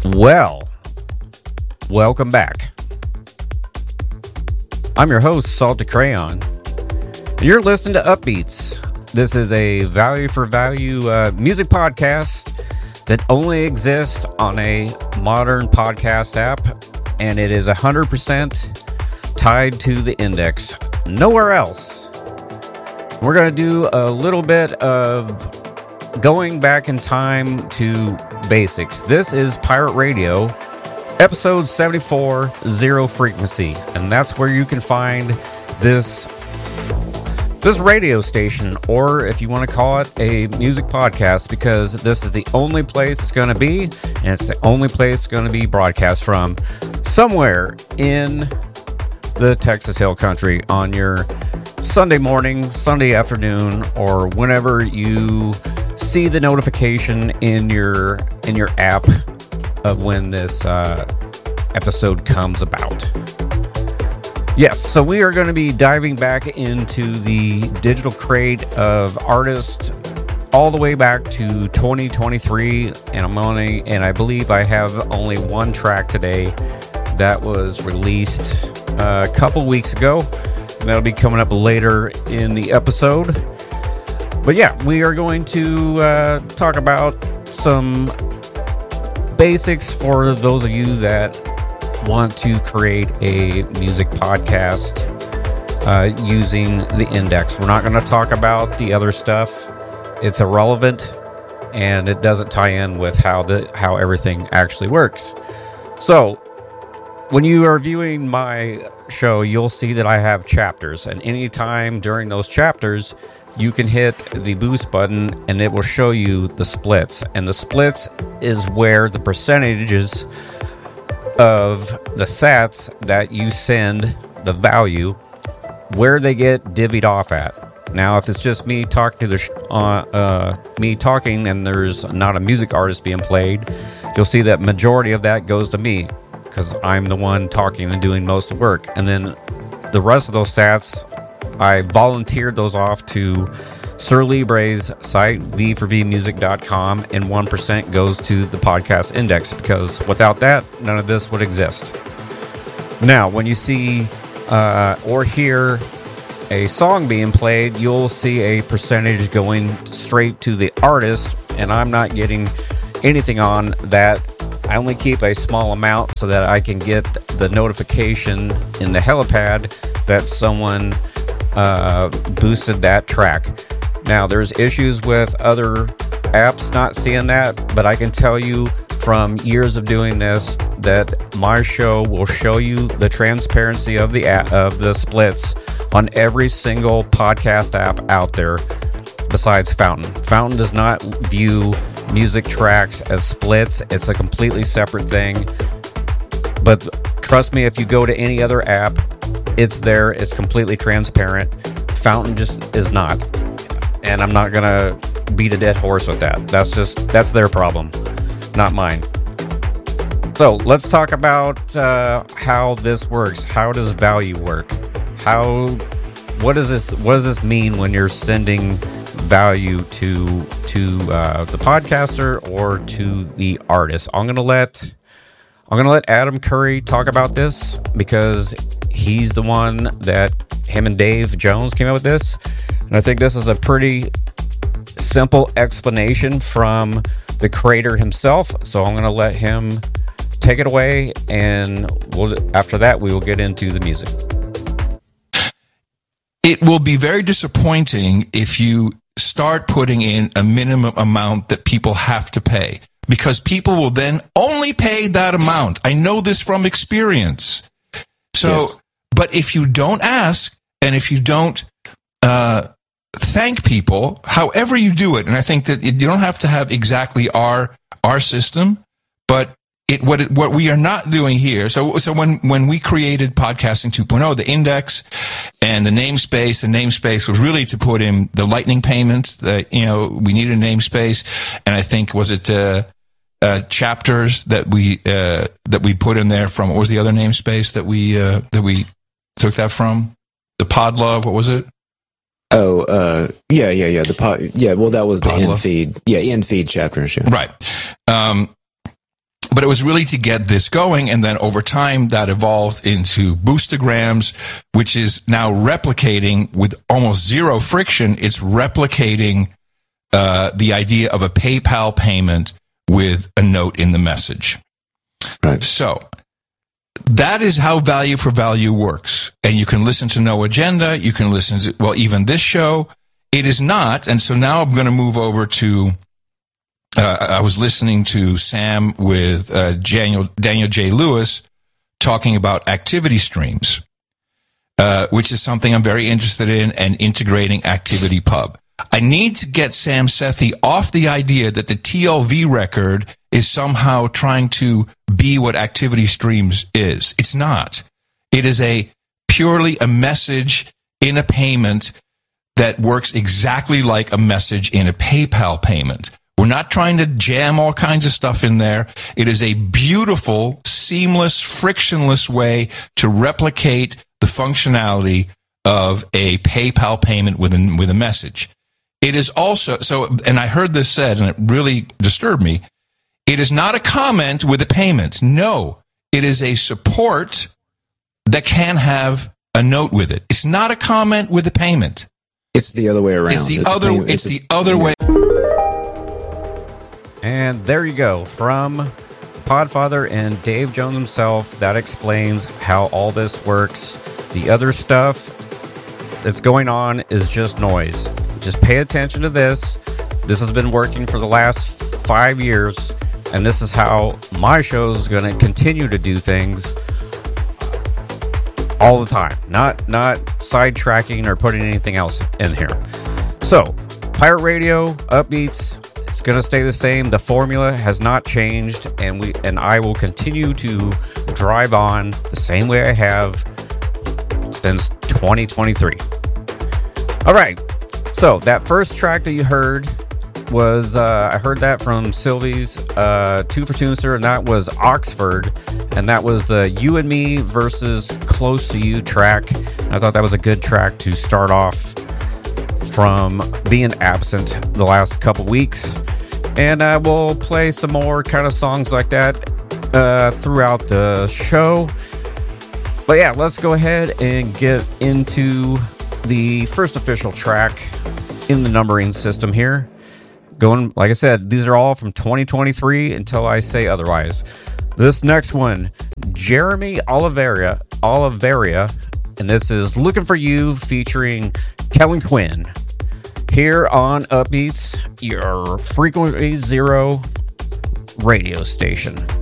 Well, welcome back. I'm your host, Salty Crayon. You're listening to Upbeats. This is a value for value music podcast that only exists on a modern podcast app, and it is 100% tied to the index. Nowhere else. We're going to do a little bit of going back in time to basics. This is Pirate Radio, episode 74, Zero Frequency, and that's where you can find this radio station, or if you want to call it a music podcast, because this is the only place it's going to be, and it's the only place it's going to be broadcast from, somewhere in the Texas Hill Country on your Sunday morning, Sunday afternoon, or whenever you see the notification in your app of when this episode comes about. Yes, so we are going to be diving back into the digital crate of artists all the way back to 2023, and I believe I have only one track today that was released a couple weeks ago. And that'll be coming up later in the episode. But yeah, we are going to talk about some basics for those of you that want to create a music podcast using the index. We're not going to talk about the other stuff. It's irrelevant, and it doesn't tie in with how everything actually works. So, when you are viewing my show, you'll see that I have chapters, and anytime during those chapters, you can hit the boost button and it will show you the splits. And the splits is where the percentages of the sats that you send, the value, where they get divvied off at. Now, if it's just me talking to me talking and there's not a music artist being played, you'll see that majority of that goes to me, because I'm the one talking and doing most of the work. And then the rest of those sats, I volunteered those off to Sir Libre's site, v4vmusic.com, and 1% goes to the podcast index, because without that, none of this would exist. Now, when you see or hear a song being played, you'll see a percentage going straight to the artist, and I'm not getting anything on that. I only keep a small amount so that I can get the notification in the helipad that someone boosted that track. Now, there's issues with other apps not seeing that, but I can tell you from years of doing this that my show will show you the transparency of the splits on every single podcast app out there besides Fountain. Fountain does not view music tracks as splits. It's a completely separate thing. But trust me, if you go to any other app, it's there. It's completely transparent. Fountain just is not. And I'm not going to beat a dead horse with that. That's their problem, not mine. So let's talk about how this works. How does value work? What does this mean when you're sending value to the podcaster or to the artist? I'm gonna let Adam Curry talk about this, because he's the one that him and Dave Jones came up with this, and I think this is a pretty simple explanation from the creator himself. So I'm gonna let him take it away, and after that we will get into the music. It will be very disappointing if you start putting in a minimum amount that people have to pay, because people will then only pay that amount. I know this from experience. So, yes. But if you don't ask, and if you don't thank people, however you do it, and I think that you don't have to have exactly our system, but what we are not doing here. So when we created Podcasting 2.0, the index and the namespace was really to put in the lightning payments. That we needed a namespace, and I think was it chapters that we put in there from. What was the other namespace that we took that from? The Podlove. What was it? Oh, yeah. Well, that was the Podlove. in feed. Yeah, in feed chapters. Yeah. Right. But it was really to get this going, and then over time that evolved into Boostagrams, which is now replicating with almost zero friction. It's replicating the idea of a PayPal payment with a note in the message. Right. So that is how value for value works. And you can listen to No Agenda. You can listen to, well, even this show. It is not. And so now I'm going to move over to, I was listening to Sam with Daniel J. Lewis talking about activity streams, which is something I'm very interested in, and integrating ActivityPub. I need to get Sam Sethi off the idea that the TLV record is somehow trying to be what Activity Streams is. It's not. It is purely a message in a payment that works exactly like a message in a PayPal payment. We're not trying to jam all kinds of stuff in there. It is a beautiful, seamless, frictionless way to replicate the functionality of a PayPal payment with a message. It is also, and I heard this said, and it really disturbed me, it is not a comment with a payment. No, it is a support that can have a note with it. It's not a comment with a payment. It's the other way around. It's the other way. And there you go. From Podfather and Dave Jones himself, that explains how all this works. The other stuff that's going on is just noise. Just pay attention to this. This has been working for the last 5 years, and this is how my show is going to continue to do things all the time. Not sidetracking or putting anything else in here. So, Pirate Radio, Upbeats, it's going to stay the same. The formula has not changed, and I will continue to drive on the same way I have since 2023. All right. So that first track that you heard was, I heard that from Sylvie's 2 for Tunester, and that was Oxford, and that was the You and Me versus Close to You track. And I thought that was a good track to start off from being absent the last couple weeks. And we'll play some more kind of songs like that throughout the show. But yeah, let's go ahead and get into the first official track in the numbering system here. Going, like I said, these are all from 2023 until I say otherwise. This next one, Jeremy Oliveira, and this is Looking for You featuring Kellen Quinn. Here on Upbeats, your Frequency Zero radio station.